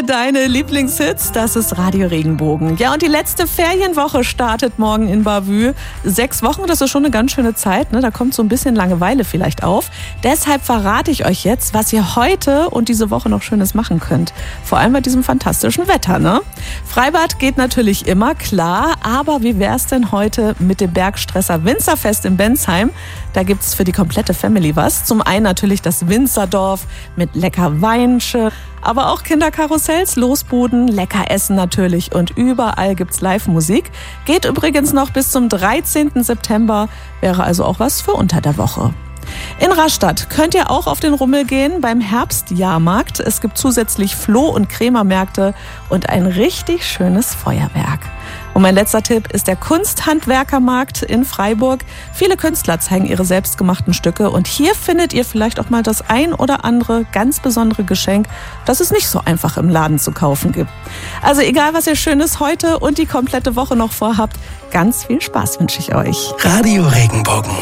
deine Lieblingshits, das ist Radio Regenbogen. Ja, und die letzte Ferienwoche startet morgen in Bavü. 6 Wochen, das ist schon eine ganz schöne Zeit, ne? Da kommt so ein bisschen Langeweile vielleicht auf. Deshalb verrate ich euch jetzt, was ihr heute und diese Woche noch Schönes machen könnt. Vor allem bei diesem fantastischen Wetter, ne? Freibad geht natürlich immer, klar. Aber wie wär's denn heute mit dem Bergstresser Winzerfest in Bensheim? Da gibt's für die komplette Family was. Zum einen natürlich das Winzerdorf mit lecker Weinsche, aber auch Kinderkarussells, Losbuden, lecker Essen natürlich und überall gibt's Live-Musik. Geht übrigens noch bis zum 13. September, wäre also auch was für unter der Woche. In Rastatt könnt ihr auch auf den Rummel gehen beim Herbstjahrmarkt. Es gibt zusätzlich Floh- und Krämermärkte und ein richtig schönes Feuerwerk. Und mein letzter Tipp ist der Kunsthandwerkermarkt in Freiburg. Viele Künstler zeigen ihre selbstgemachten Stücke und hier findet ihr vielleicht auch mal das ein oder andere ganz besondere Geschenk, das es nicht so einfach im Laden zu kaufen gibt. Also egal, was ihr Schönes heute und die komplette Woche noch vorhabt, ganz viel Spaß wünsche ich euch. Radio Regenbogen.